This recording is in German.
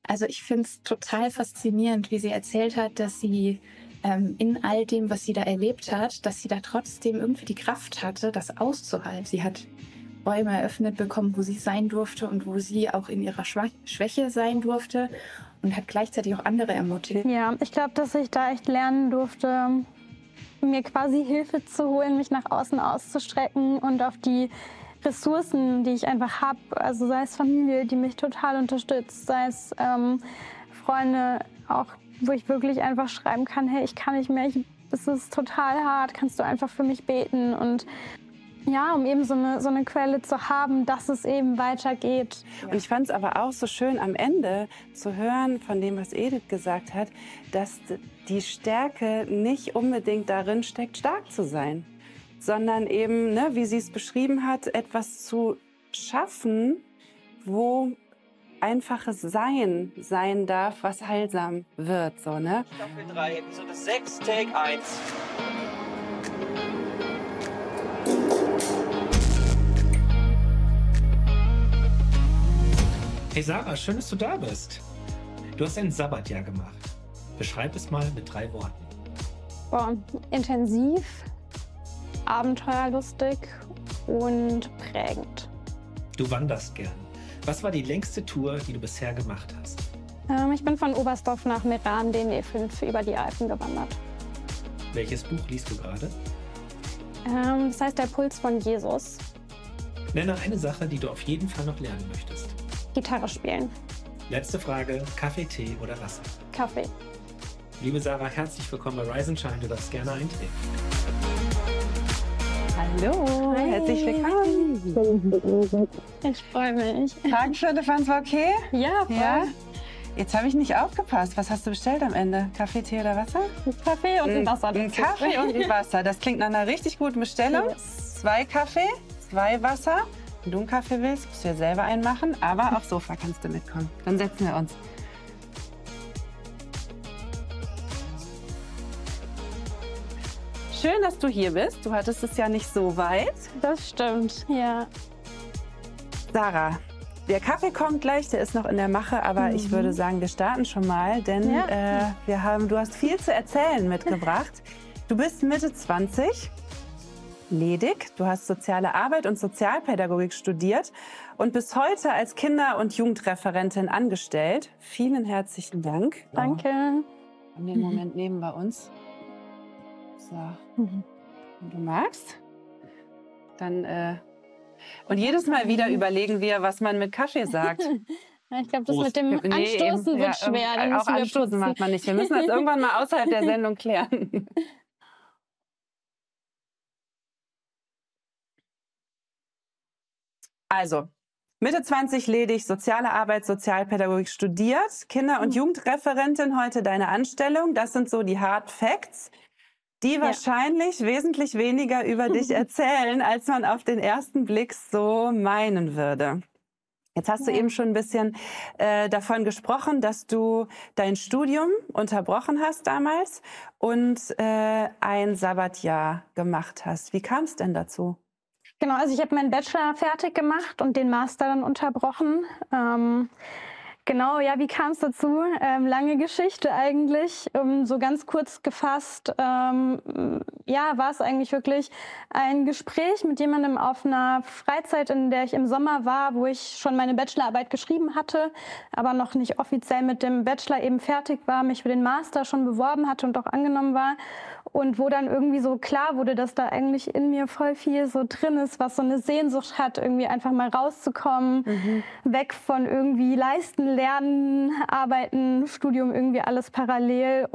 Also ich finde es total faszinierend, wie sie erzählt hat, dass sie in all dem, was sie da erlebt hat, dass sie da trotzdem irgendwie die Kraft hatte, das auszuhalten. Sie hat Räume eröffnet bekommen, wo sie sein durfte und wo sie auch in ihrer Schwäche sein durfte und hat gleichzeitig auch andere ermutigt. Ja, ich glaube, dass ich da echt lernen durfte, mir quasi Hilfe zu holen, mich nach außen auszustrecken und auf die Ressourcen, die ich einfach habe, also sei es Familie, die mich total unterstützt, sei es Freunde, auch wo ich wirklich einfach schreiben kann, hey, ich kann nicht mehr, es ist total hart, kannst du einfach für mich beten und ja, um eben so eine Quelle zu haben, dass es eben weitergeht. Und ich fand es aber auch so schön am Ende zu hören von dem, was Edith gesagt hat, dass die Stärke nicht unbedingt darin steckt, stark zu sein, sondern eben, ne, wie sie es beschrieben hat, etwas zu schaffen, wo einfaches sein darf, was heilsam wird. So, ne? Staffel 3, Episode 6, Take 1. Hey Sarah, schön, dass du da bist. Du hast ein Sabbatjahr gemacht. Beschreib es mal mit 3 Worten. Boah, intensiv, abenteuerlustig und prägend. Du wanderst gern. Was war die längste Tour, die du bisher gemacht hast? Ich bin von Oberstdorf nach Meran, den E5 über die Alpen gewandert. Welches Buch liest du gerade? Das heißt Der Puls von Jesus. Nenne eine Sache, die du auf jeden Fall noch lernen möchtest. Gitarre spielen. Letzte Frage, Kaffee, Tee oder Wasser? Kaffee. Liebe Sarah, herzlich willkommen bei Rise and Shine. Du darfst gerne eintreten. Hallo, herzlich willkommen. Ich freue mich. Fragenschritte, fand's okay? Ja, voll. Ja? Jetzt habe ich nicht aufgepasst. Was hast du bestellt am Ende? Kaffee, Tee oder Wasser? Kaffee und ein Wasser. Ein dazu. Kaffee und ein Wasser. Das klingt nach einer richtig guten Bestellung. Yes. 2 Kaffee, 2 Wasser. Wenn du einen Kaffee willst, musst du dir selber einen machen. Aber aufs Sofa kannst du mitkommen. Dann setzen wir uns. Schön, dass du hier bist. Du hattest es ja nicht so weit. Das stimmt, ja. Sarah, der Kaffee kommt gleich, der ist noch in der Mache, aber ich würde sagen, wir starten schon mal, denn du hast viel zu erzählen mitgebracht. Du bist Mitte 20, ledig, du hast soziale Arbeit und Sozialpädagogik studiert und bist heute als Kinder- und Jugendreferentin angestellt. Vielen herzlichen Dank. Danke. Und den Moment nehmen wir uns. So, wenn du magst, dann und jedes Mal wieder überlegen wir, was man mit Kaffee sagt. Ja, ich glaube, das Prost. mit dem Nee, Anstoßen eben. wird schwer. Dann Auch müssen wir Anstoßen putzen. macht man nicht. Wir müssen das irgendwann mal außerhalb der Sendung klären. Also, Mitte 20 ledig, soziale Arbeit, Sozialpädagogik studiert, Kinder- und Jugendreferentin, heute deine Anstellung. Das sind so die Hard Facts, die wahrscheinlich wesentlich weniger über dich erzählen, als man auf den ersten Blick so meinen würde. Jetzt hast du eben schon ein bisschen davon gesprochen, dass du dein Studium unterbrochen hast damals und ein Sabbatjahr gemacht hast. Wie kam es denn dazu? Genau, also ich habe meinen Bachelor fertig gemacht und den Master dann unterbrochen. Genau, ja, wie kam es dazu? Lange Geschichte eigentlich. So ganz kurz gefasst, ja, war es eigentlich wirklich ein Gespräch mit jemandem auf einer Freizeit, in der ich im Sommer war, wo ich schon meine Bachelorarbeit geschrieben hatte, aber noch nicht offiziell mit dem Bachelor eben fertig war, mich für den Master schon beworben hatte und auch angenommen war. Und wo dann irgendwie so klar wurde, dass da eigentlich in mir voll viel so drin ist, was so eine Sehnsucht hat, irgendwie einfach mal rauszukommen, weg von irgendwie leisten, lernen, arbeiten, Studium, irgendwie alles parallel.